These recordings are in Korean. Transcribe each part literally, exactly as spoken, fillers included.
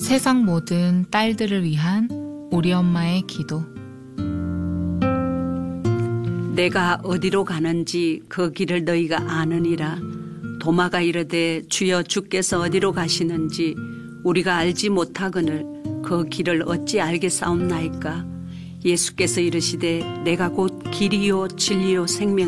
세상 모든 딸들을 위한 우리 엄마의 기도. 내가 어디로 가는지 그 길을 너희가 아느니라. 도마가 이르되 주여 주께서 어디로 가시는지 우리가 알지 못하거늘 그 길을 어찌 알겠사옵나이까. 예수께서 이르시되 내가 곧 길이요 진리요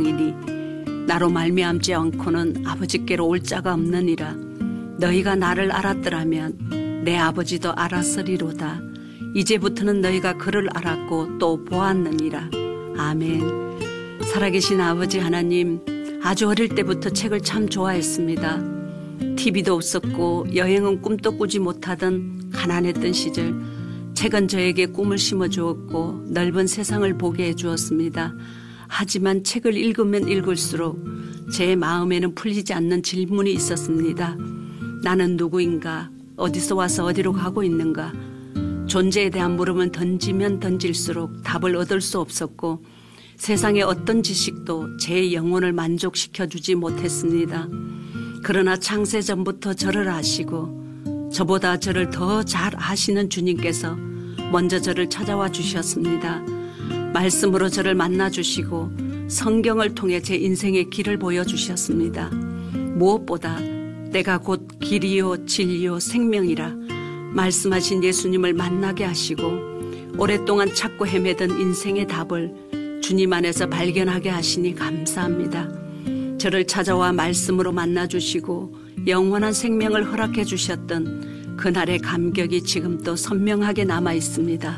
생명이니 나로 말미암지 않고는 아버지께로 올 자가 없느니라. 너희가 나를 알았더라면 내 아버지도 알았으리로다. 이제부터는 너희가 그를 알았고 또 보았느니라. 아멘. 살아계신 아버지 하나님, 아주 어릴 때부터 책을 참 좋아했습니다. 티비도 없었고 여행은 꿈도 꾸지 못하던 가난했던 시절, 책은 저에게 꿈을 심어주었고 넓은 세상을 보게 해주었습니다. 하지만 책을 읽으면 읽을수록 제 마음에는 풀리지 않는 질문이 있었습니다. 나는 누구인가? 어디서 와서 어디로 가고 있는가? 존재에 대한 물음을 던지면 던질수록 답을 얻을 수 없었고 세상의 어떤 지식도 제 영혼을 만족시켜주지 못했습니다. 그러나 창세전부터 저를 아시고 저보다 저를 더 잘 아시는 주님께서 먼저 저를 찾아와 주셨습니다. 말씀으로 저를 만나주시고 성경을 통해 제 인생의 길을 보여주셨습니다. 무엇보다 내가 곧 길이요 진리요 생명이라 말씀하신 예수님을 만나게 하시고 오랫동안 찾고 헤매던 인생의 답을 주님 안에서 발견하게 하시니 감사합니다. 저를 찾아와 말씀으로 만나주시고 영원한 생명을 허락해 주셨던 그날의 감격이 지금도 선명하게 남아 있습니다.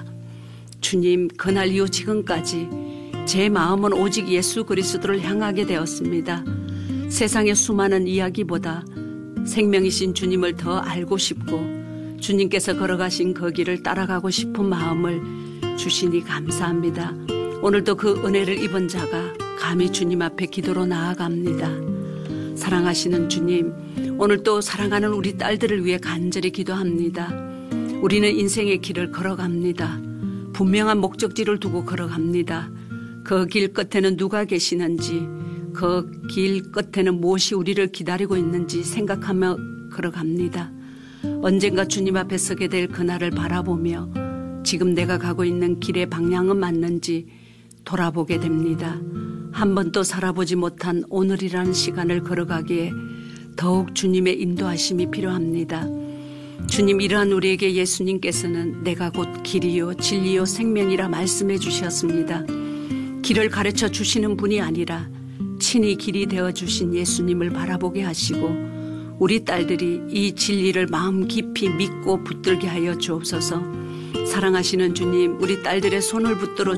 주님, 그날 이후 지금까지 제 마음은 오직 예수 그리스도를 향하게 되었습니다. 세상의 수많은 이야기보다 생명이신 주님을 더 알고 싶고 주님께서 걸어가신 그 길을 따라가고 싶은 마음을 주시니 감사합니다. 오늘도 그 은혜를 입은 자가 감히 주님 앞에 기도로 나아갑니다. 사랑하시는 주님, 오늘도 사랑하는 우리 딸들을 위해 간절히 기도합니다. 우리는 인생의 길을 걸어갑니다. 분명한 목적지를 두고 걸어갑니다. 그 길 끝에는 누가 계시는지, 그 길 끝에는 무엇이 우리를 기다리고 있는지 생각하며 걸어갑니다. 언젠가 주님 앞에 서게 될 그날을 바라보며 지금 내가 가고 있는 길의 방향은 맞는지 돌아보게 됩니다. 한 번도 살아보지 못한 오늘이라는 시간을 걸어가기에 더욱 주님의 인도하심이 필요합니다. 주님, 이러한 우리에게 예수님께서는 내가 곧 길이요 진리요 생명이라 말씀해 주셨습니다. 길을 가르쳐 주시는 분이 아니라 친히 길이 되어 주신 예수님을 바라보게 하시고 우리 딸들이 이 진리를 마음 깊이 믿고 붙들게 하여 주옵소서. 사랑하시는 주님, 우리 딸들의 손을 붙들어